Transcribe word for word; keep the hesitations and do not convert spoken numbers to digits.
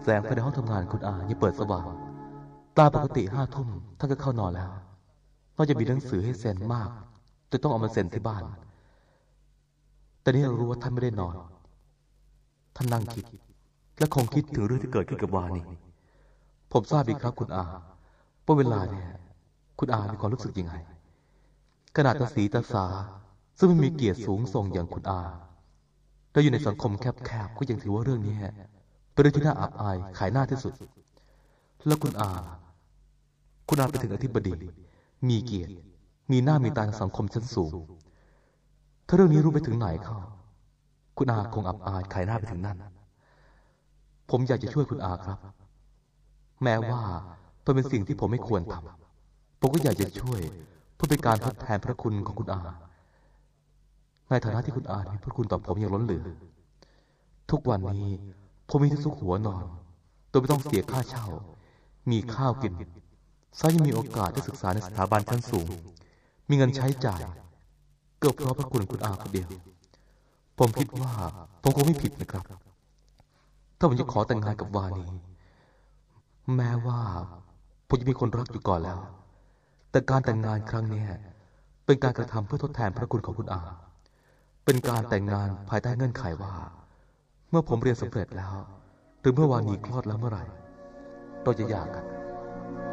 แสงไฟในห้องทำงานคุณอายังเปิดสว่างตามปกติห้าทุ่มท่านก็เข้านอนแล้วนอกจากมีหนังสือให้เซ็นมากจนต้องเอามาเซ็นที่บ้านแต่นี่เรารู้ว่าท่านไม่ได้นอนท่านนั่งคิดและคงคิดถึงเรื่องที่เกิดขึ้นกับวานีผมทราบดีครับคุณอาว่าเวลาเนี่ยคุณอามีความรู้สึกยังไงขนาดตาสีตาสาซึ่งไม่มีเกียรติสูงส่งอย่างคุณอาแล้วอยู่ในสังคมแคบๆก็ยังถือว่าเรื่องนี้เป็นเรื่องที่น่าอับอายขายหน้าที่สุดแล้วคุณอาคุณอาไปถึงอธิบดีมีเกียรติมีหน้ามีตาในสังคมชั้นสูงถ้าเรื่องนี้รู้ไปถึงไหนเข้าคุณอาคงอับอายขายหน้าไปถึงนั่นผมอยากจะช่วยคุณอาครับแม้ว่าเป็นสิ่งที่ผมไม่ควรทำผมก็อยากจะช่วยเพื่อเป็นการทดแทนพระคุณของคุณอาในฐานะที่คุณอามีพระคุณต่อผมอย่างล้นเหลือทุกวันนี้ผมมีที่ซุกหัวนอนโดยไม่ต้องเสียค่าเช่ามีข้าวกินซ้ำยังมีโอกาสได้ศึกษาในสถาบันชั้นสูงมีเงินใช้จ่ายก็เพราะพระคุณคุณอาคนเดียวผมคิดว่าผมคงไม่ผิดนะครับถ้าผมจะขอแต่งงานกับวานีแม้ว่าผมจะมีคนรักอยู่ก่อนแล้วแต่การแต่งงานครั้งนี้เป็นการกระทำเพื่อทดแทนพระคุณของคุณอาเป็นการแต่งงานภายใต้เงื่อนไขว่าเมื่อผมเรียนสำเร็จแล้วหรือเมื่อวานีคลอดแล้วเมื่อไหร่เราจะหย่ากัน